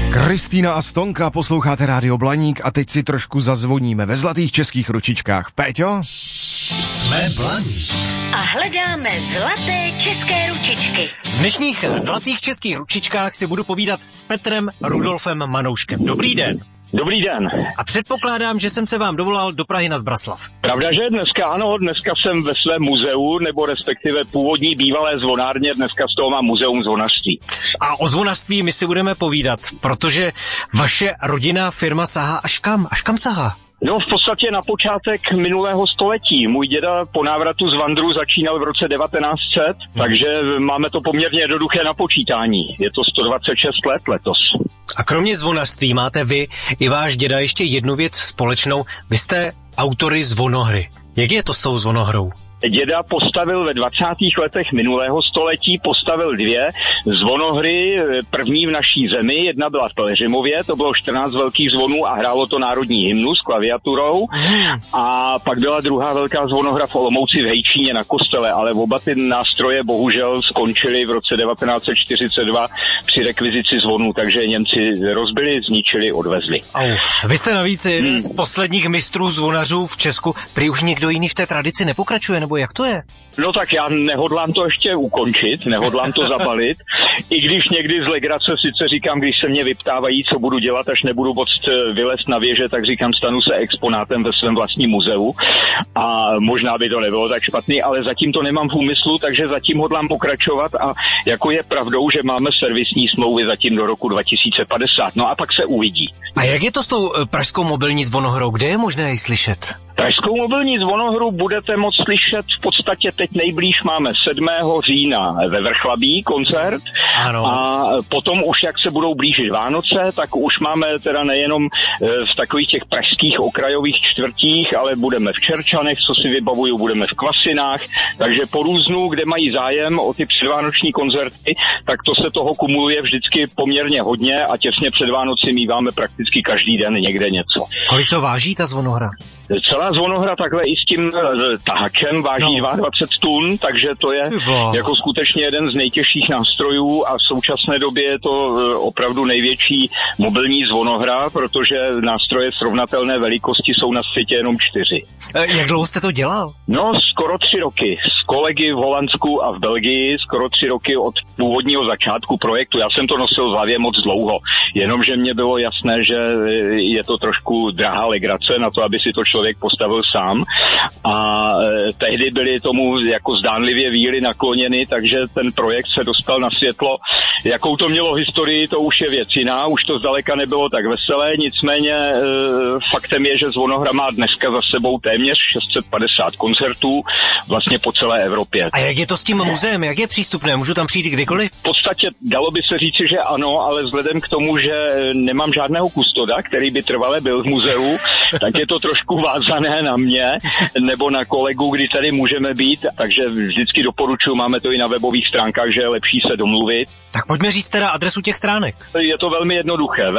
Kristýna a Stonka, posloucháte Rádio Blaník a teď si trošku zazvoníme ve zlatých českých ručičkách. Péťo? Jsme Blaník. A hledáme zlaté české ručičky. V dnešních zlatých českých ručičkách si budu povídat s Petrem Rudolfem Manouškem. Dobrý den. Dobrý den. A předpokládám, že jsem se vám dovolal do Prahy na Zbraslav. Pravda, že dneska jsem ve svém muzeu, nebo respektive původní bývalé zvonárně, dneska z toho mám muzeum zvonařství. A o zvonařství my si budeme povídat, protože vaše rodinná firma sahá až kam? Až kam sahá? No, v podstatě na počátek minulého století. Můj děda po návratu z Vandru začínal v roce 1900, takže máme to poměrně jednoduché na počítání. Je to 126 let letos. A kromě zvonařství máte vy i váš děda ještě jednu věc společnou. Vy jste autory zvonohry. Jak je to s tou zvonohrou? Děda postavil ve 20. letech minulého století, postavil 2 zvonohry, první v naší zemi, jedna byla v Pelhřimově, to bylo 14 velkých zvonů a hrálo to národní hymnu s klaviaturou, a pak byla druhá velká zvonohra v Olomouci v Hejčíně na kostele, ale oba ty nástroje bohužel skončily v roce 1942 při rekvizici zvonů, takže Němci rozbili, zničili, odvezli. Vy jste navíc jeden z posledních mistrů zvonařů v Česku, prý už někdo jiný v té tradici nepokračuje, nebo jak to je? No tak já nehodlám to ještě ukončit, nehodlám to zabalit, i když někdy z legrace sice říkám, když se mě vyptávají, co budu dělat, až nebudu moct vylézt na věže, tak říkám, stanu se exponátem ve svém vlastním muzeu a možná by to nebylo tak špatný, ale zatím to nemám v úmyslu, takže zatím hodlám pokračovat a jako je pravdou, že máme servisní smlouvy zatím do roku 2050, no a pak se uvidí. A jak je to s tou pražskou mobilní zvonohrou, kde je možné ji slyšet? Pražskou mobilní zvonohru budete moct slyšet v podstatě teď nejblíž máme 7. října ve Vrchlabí koncert. Ano. A potom už jak se budou blížit Vánoce, tak už máme teda nejenom v takových těch pražských okrajových čtvrtích, ale budeme v Čerčanech, co si vybavuju, budeme v Kvasinách, takže po různu, kde mají zájem o ty předvánoční koncerty, tak to se toho kumuluje vždycky poměrně hodně a těsně před Vánoci míváme prakticky každý den někde něco. Kolik to váží ta zvonohra? Celá zvonohra takhle i s tím tahačem váží 22 tun, takže to je jako skutečně jeden z nejtěžších nástrojů a v současné době je to opravdu největší mobilní zvonohra, protože nástroje srovnatelné velikosti jsou na světě jenom 4. Jak dlouho jste to dělal? No, skoro 3 roky. S kolegy v Holandsku a v Belgii, skoro 3 roky od původního začátku projektu. Já jsem to nosil v hlavě moc dlouho, jenomže mně bylo jasné, že je to trošku drahá legrace na to, aby si to člověk postavil sám a tehdy byly tomu jako zdánlivě víly nakloněny, takže ten projekt se dostal na světlo. Jakou to mělo historii, to už je věc jiná, už to zdaleka nebylo tak veselé, nicméně faktem je, že zvonohra má dneska za sebou téměř 650 koncertů vlastně po celé Evropě. A jak je to s tím muzeem, jak je přístupné, můžu tam přijít kdykoliv? V podstatě dalo by se říci, že ano, ale vzhledem k tomu, že nemám žádného kustoda, který by trvale byl v muzeu, tak je to trošku vázané na mě nebo na kolegu, kdy tady můžeme být, takže vždycky doporučuji, máme to i na webových stránkách, že je lepší se domluvit. Tak pojďme říct teda adresu těch stránek. Je to velmi jednoduché,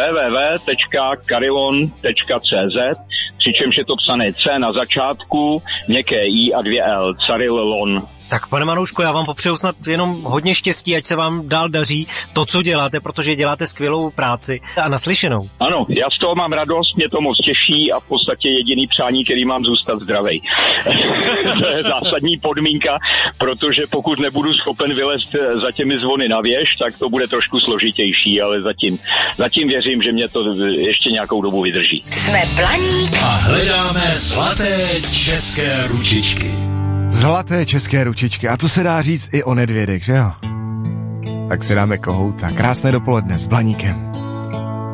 www.carilon.cz, přičemž je to psané C na začátku, měkké I a 2 L, Carilon. Tak pane Manouško, já vám popřeju snad jenom hodně štěstí, ať se vám dál daří to, co děláte, protože děláte skvělou práci a naslyšenou. Ano, já z toho mám radost, mě to moc těší a v podstatě jediný přání, který mám, zůstat zdravej. To je zásadní podmínka, protože pokud nebudu schopen vylézt za těmi zvony na věž, tak to bude trošku složitější, ale zatím věřím, že mě to ještě nějakou dobu vydrží. Jsme Blaník a hledáme zlaté české ručičky. Zlaté české ručičky. A to se dá říct i o nedvědech, že jo? Tak si dáme kohouta. Krásné dopoledne s Blaníkem.